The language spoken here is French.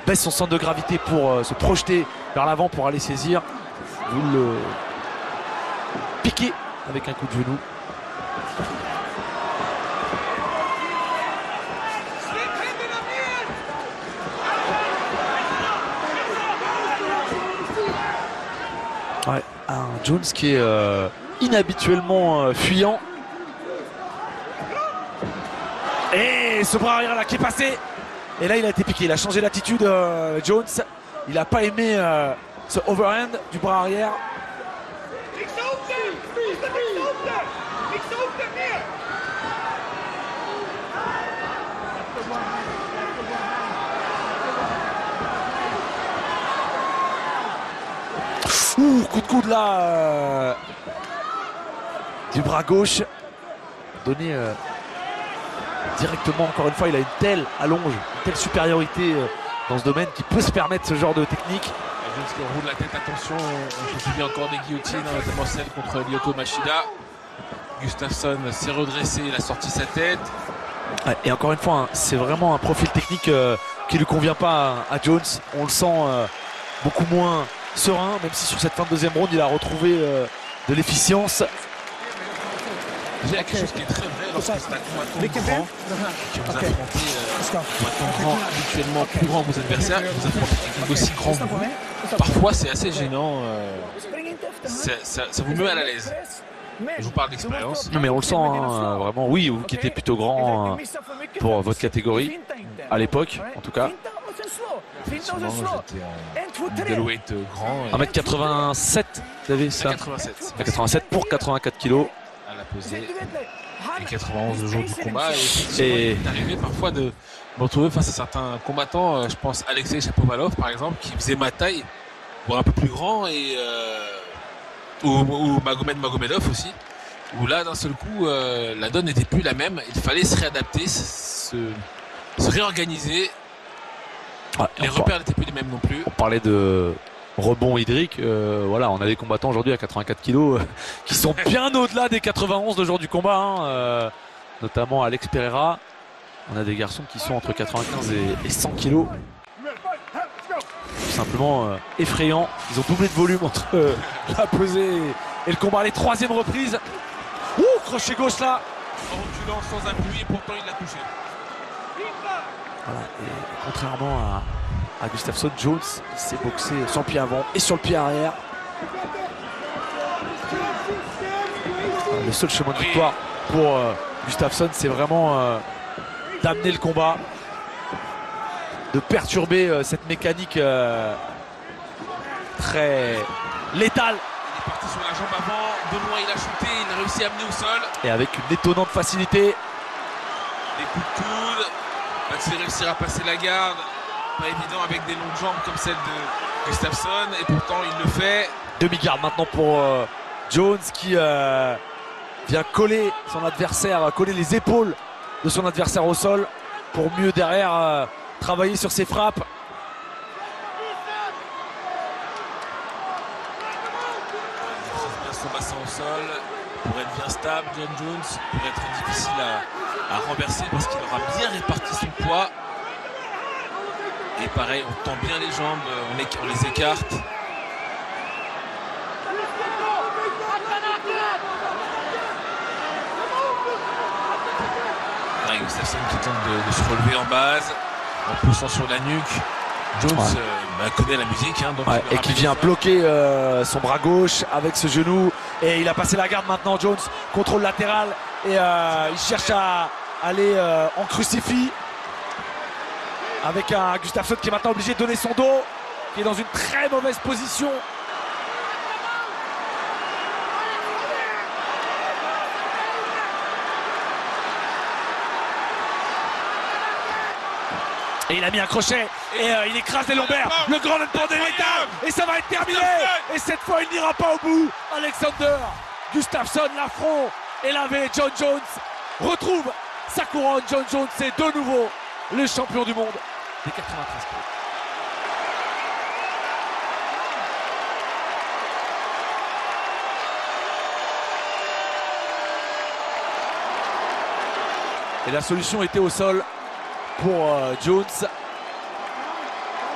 baisse son centre de gravité pour se projeter vers l'avant pour aller saisir. Vous le piquez avec un coup de genou. Ouais, un Jones qui est inhabituellement fuyant. Et ce bras arrière là qui est passé. Et là il a été piqué, il a changé d'attitude Jones. Il n'a pas aimé ce overhand du bras arrière. Ouh, coup de coude là du bras gauche donné directement. Encore une fois, il a une telle allonge, une telle supériorité dans ce domaine qui peut se permettre ce genre de technique. Jones qui roule la tête, attention, on se souvient encore des guillotines, notamment celle contre Lyoto Machida. Gustafsson s'est redressé, il a sorti sa tête. Ouais, et encore une fois, hein, c'est vraiment un profil technique qui ne lui convient pas à Jones. On le sent beaucoup moins serein, même si sur cette fin de deuxième ronde il a retrouvé de l'efficience. Il y a quelque chose qui est très vrai lorsque c'est un combattant grand qui vous affrontez combattant grand, habituellement plus grand que vos adversaires, vous affrontez quelqu'un aussi grand que vous. Parfois c'est assez gênant, ça vous met mal à l'aise. Je vous parle d'expérience. Non mais on le sent hein, vraiment, oui, vous qui étiez plutôt grand pour votre catégorie, à l'époque en tout cas. Effectivement, j'étais un middleweight grand. 1m87, vous avez ça 87. 87 pour 84 kg. À la pesée. Et 91 le jour du combat. Et il est arrivé parfois de me retrouver face à certains combattants, je pense Alexei Shapovalov par exemple, qui faisait ma taille, voire un peu plus grand, et ou Magomed Magomedov aussi, où là d'un seul coup la donne n'était plus la même, il fallait se réadapter, se réorganiser. Ouais, les repères n'étaient plus les mêmes non plus. On parlait de rebond hydrique, voilà, on a des combattants aujourd'hui à 84 kg qui sont bien au-delà des 91 le jour du combat, hein, notamment Alex Pereira. On a des garçons qui sont entre 95 et 100 kg. Tout simplement effrayant. Ils ont doublé de volume entre la pesée et le combat. Les troisième reprises. Ouh, crochet gauche là. En reculant sans appui et pourtant il l'a touché. Voilà, et contrairement à Gustafsson, Jones s'est boxé sur le pied avant et sur le pied arrière. Le seul chemin de victoire pour Gustafsson, c'est vraiment d'amener le combat, de perturber cette mécanique très létale. Il est parti sur la jambe avant, de loin il a shooté, il a réussi à amener au sol. Et avec une étonnante facilité. Des coups de coude, va-t-il réussir à passer la garde? Pas évident avec des longues jambes comme celle de Gustafsson, et pourtant il le fait. Demi-garde maintenant pour Jones qui vient coller son adversaire, coller les épaules de son adversaire au sol pour mieux derrière travailler sur ses frappes. Il maîtrise bien son bassin au sol pour être bien stable, John Jones, pour être difficile à renverser parce qu'il aura bien réparti son poids. Et pareil, on tend bien les jambes, on les écarte. Gustafsson qui tente de se relever en base en poussant sur la nuque. Jones connaît la musique hein, donc et qui vient bloquer son bras gauche avec ce genou, et il a passé la garde maintenant. Jones, contrôle latéral, et il cherche à aller en crucifix avec un Gustafsson qui est maintenant obligé de donner son dos, qui est dans une très mauvaise position. Et il a mis un crochet et il écrase les lombaires. Le grand endpoint de l'état, et ça va être terminé. Et cette fois il n'ira pas au bout. Alexander Gustafsson, l'affront est lavé. John Jones retrouve sa couronne. John Jones est de nouveau le champion du monde des 93 kilos. Et la solution était au sol pour Jones.